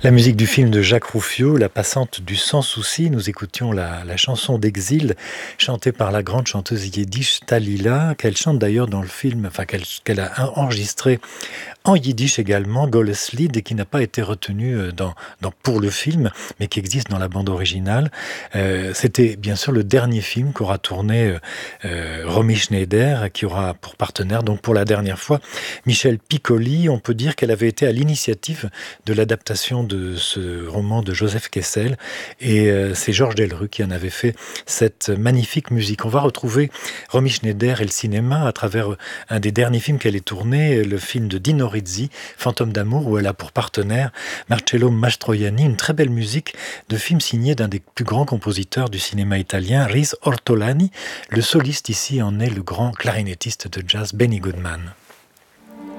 La musique du film de Jacques Rouffio, La Passante du Sans Souci. Nous écoutions la chanson d'exil chantée par la grande chanteuse yiddish Talila, qu'elle chante d'ailleurs dans le film, enfin qu'elle a enregistré en yiddish également, Goles Lied, et qui n'a pas été retenu pour le film, mais qui existe dans la bande originale. C'était bien sûr le dernier film qu'aura tourné Romy Schneider, qui aura pour partenaire, donc pour la dernière fois, Michel Piccoli. On peut dire qu'elle avait été à l'initiative de l'adaptation de ce roman de Joseph Kessel, et c'est Georges Delerue qui en avait fait cette magnifique musique. On va retrouver Romy Schneider et le cinéma à travers un des derniers films qu'elle ait tourné, le film de Dino Risi, Fantôme d'amour, où elle a pour partenaire Marcello Mastroianni, une très belle musique de film signé d'un des plus grands compositeurs du cinéma italien, Riz Ortolani. Le soliste ici en est le grand clarinettiste de jazz Benny Goodman.